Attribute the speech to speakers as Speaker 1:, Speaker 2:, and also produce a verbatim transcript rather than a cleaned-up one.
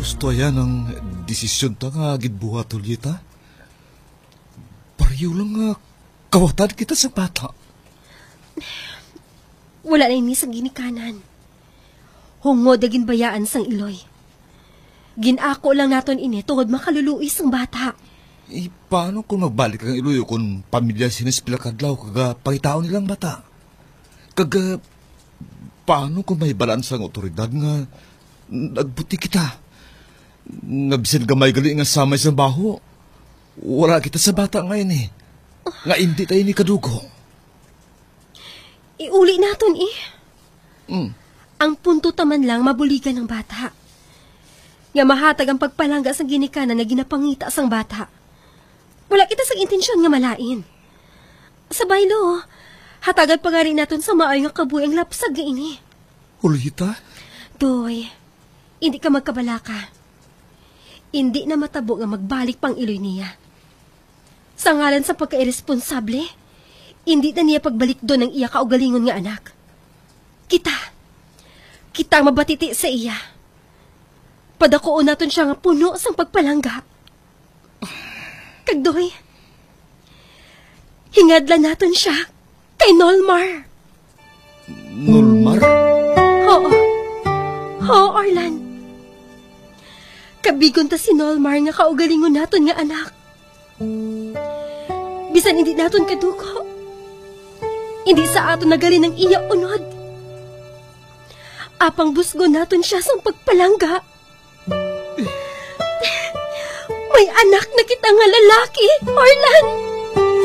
Speaker 1: gusto yan ang desisyon ta nga gidbuhat ulit ta. Pariyo lang nga kawatan kita sa bata.
Speaker 2: Wala na ini sa ginikanan. Hungod agin bayaan sang iloy. Ginako lang naton ini tungod makaluluoy sang bata.
Speaker 1: Eh, paano kung magbalik ang iloy kung pamilya sinispila kadlaw kaga pangitao nilang bata? Kaga, paano kung may balans ang otoridad nga nagbuti kita? Nga bisan gamay gali nga samay sa baho. Wala kita sa bata ngayon eh. Nga hindi tayo ni kadugo.
Speaker 2: Iuli naton eh.
Speaker 1: Mm.
Speaker 2: Ang punto taman lang mabuligan ng bata. Nga mahatag ang pagpalangga sa ginikanan na ginapangita sang bata. Wala kita sang intensyon nga malain. Sa baylo, hatagan pa nga rin naton sa maayo nga kabuy ang lapsag nga ini.
Speaker 1: Ulita?
Speaker 2: Doy, hindi ka magkabalaka. Hindi na matabo nga magbalik pang iloy niya. Sa ngalan sa pagka-irresponsable, hindi na niya pagbalik doon ang iya kaugalingon nga anak. Kita, kita ang mabatiti sa iya. Padakoon naton siya nga puno sang pagpalangga. Kagdoy, hingadlan naton siya kay Nolmar.
Speaker 1: Nolmar?
Speaker 2: Oo. Oo, Orlan. Kabigon ta si Nolmar nga kaugalingon naton nga anak. Bisan hindi naton kadugo. Hindi sa aton nagali ng iya unod. Apang busgo naton siya sang pagpalangga. May anak na kita nga lalaki, Orlan.